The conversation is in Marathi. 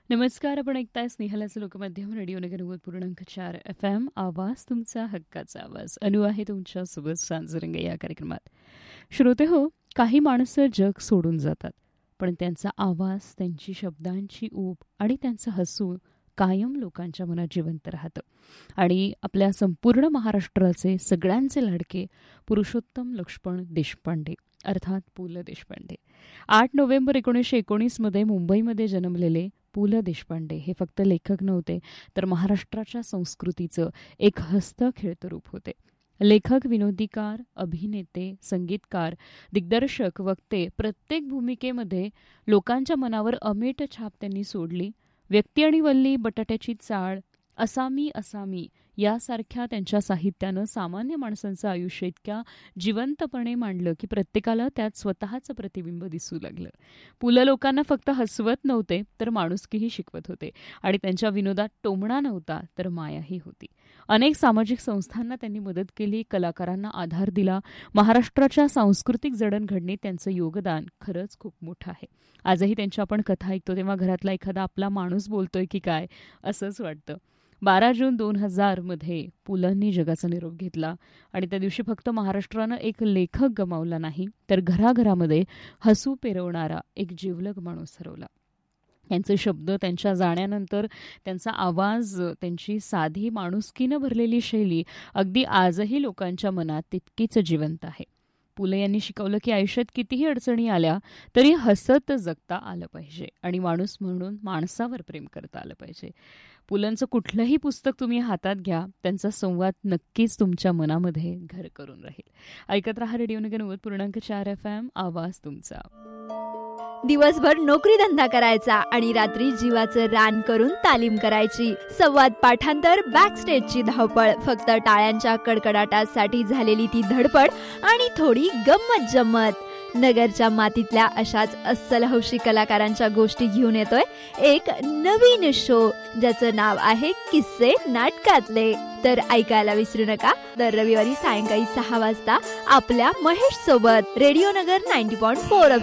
नमस्कार. आपण ऐकताय स्नेहलाचं लोकमाध्यम रेडिओ नगर 90.4 FM. आवाज तुमचा हक्काचा आवाज. अनु आहे तुमच्यासोबत सांजरंग या कार्यक्रमात. श्रोते हो, काही माणसं जग सोडून जातात, पण त्यांचा आवाज, त्यांची शब्दांची ऊब आणि त्यांचं हसू कायम लोकांच्या मनात जिवंत राहतं. आणि आपल्या संपूर्ण महाराष्ट्राचे सगळ्यांचे लाडके पुरुषोत्तम लक्ष्मण देशपांडे अर्थात पु ल देशपांडे. 8 नोव्हेंबर 1919 मुंबईमध्ये जन्मलेले पु ल देशपांडे हे फक्त लेखक नव्हते, तर महाराष्ट्राच्या संस्कृतीचं एक हस्तखेळतं रूप होते. लेखक, विनोदीकार, अभिनेते, संगीतकार, दिग्दर्शक, वक्ते, प्रत्येक भूमिकेमध्ये लोकांच्या मनावर अमेट छाप त्यांनी सोडली. व्यक्ती आणि वल्ली, बटाट्याची चाळ, असामी असामी यासारख्या त्यांच्या साहित्यानं सामान्य माणसांचं आयुष्य इतक्या जिवंतपणे मांडलं की प्रत्येकाला त्यात स्वतःचं प्रतिबिंब दिसू लागलं. पु ल लोकांना फक्त हसवत नव्हते, तर माणुसकीही शिकवत होते. आणि त्यांच्या विनोदात टोमणा नव्हता, तर मायाही होती. अनेक सामाजिक संस्थांना त्यांनी मदत केली, कलाकारांना आधार दिला. महाराष्ट्राच्या सांस्कृतिक जडणघडणीत त्यांचं योगदान खरंच खूप मोठं आहे. आजही त्यांच्या आपण कथा ऐकतो तेव्हा घरातला एखादा आपला माणूस बोलतोय की काय असंच वाटतं. 12 जून 2000 पु लंनी जगाचा निरोप घेतला. आणि त्या दिवशी फक्त महाराष्ट्रानं एक लेखक गमावला नाही, तर घराघरामध्ये हसू पेरवणारा एक जिवलग माणूस हरवला. त्यांचे शब्द, त्यांच्या जाण्यानंतर त्यांचा आवाज, त्यांची साधी माणुसकीनं भरलेली शैली अगदी आजही लोकांच्या मनात तितकीच जिवंत आहे. पु ल यांनी शिकवलं की आयुष्यात कितीही अडचणी आल्या तरी हसत जगता आलं पाहिजे आणि माणूस म्हणून माणसावर प्रेम करता आलं पाहिजे. पु लंचं कुठलंही पुस्तक तुम्ही हातात घ्या, त्यांचा संवाद नक्कीच तुमच्या मनामध्ये घर करून राहील. ऐकत रहा रेडिओ नगर 90.4 FM. आवाज तुमचा. दिवसभर नोकरी धंदा करायचा आणि रात्री जीवाचं रान करून तालीम करायची. संवाद पाठांतर, बॅकस्टेजची धावपळ, फक्त टाळ्यांच्या कडकडाटासाठी झालेली ती धडपड आणि थोडी गंमत जम्मत. नगरच्या मातीतल्या अशाच अस्सल हौशी कलाकारांच्या गोष्टी घेऊन येतोय एक नवीन शो, ज्याचं नाव आहे किस्से नाटकातले. तर ऐकायला विसरू नका दर रविवारी सायंकाळी 6 वाजता आपल्या महेश सोबत रेडिओ नगर 90.4